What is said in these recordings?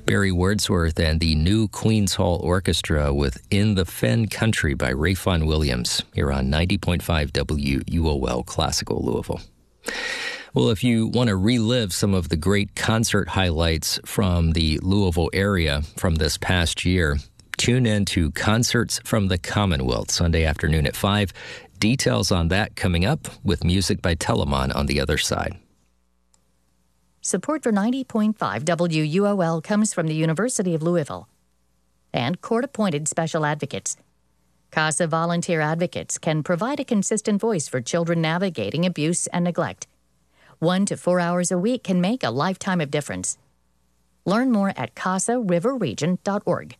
Barry Wordsworth and the new Queen's Hall Orchestra with In the Fen Country by Ralph Vaughan Williams here on 90.5 WUOL Classical Louisville. Well, if you want to relive some of the great concert highlights from the Louisville area from this past year, tune in to Concerts from the Commonwealth Sunday afternoon at 5. Details on that coming up with music by Telemann on the other side. Support for 90.5 WUOL comes from the University of Louisville and court-appointed special advocates. CASA volunteer advocates can provide a consistent voice for children navigating abuse and neglect. 1 to 4 hours a week can make a lifetime of difference. Learn more at casariverregion.org.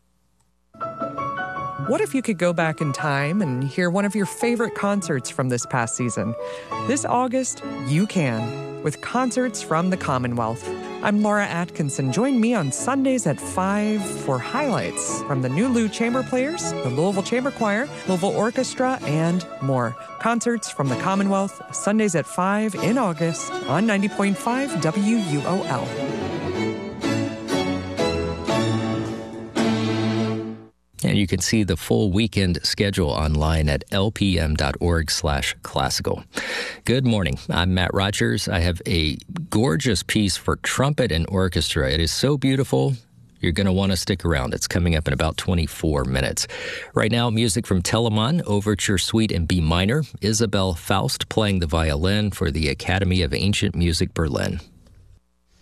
What if you could go back in time and hear one of your favorite concerts from this past season? This August, you can, with Concerts from the Commonwealth. I'm Laura Atkinson. Join me on Sundays at 5 for highlights from the new Lou Chamber Players, the Louisville Chamber Choir, Louisville Orchestra, and more. Concerts from the Commonwealth, Sundays at 5 in August on 90.5 WUOL. And you can see the full weekend schedule online at lpm.org/classical. Good morning. I'm Matt Rogers. I have a gorgeous piece for trumpet and orchestra. It is so beautiful. You're going to want to stick around. It's coming up in about 24 minutes. Right now, music from Telemann, Overture Suite in B minor. Isabel Faust playing the violin for the Academy of Ancient Music Berlin.